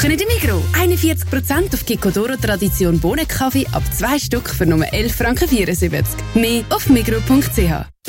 Woche in der Migros. 41% auf Kikkodoro Tradition Bohnenkaffee ab 2 Stück für nur 11,74 Franken. Mehr auf migros.ch.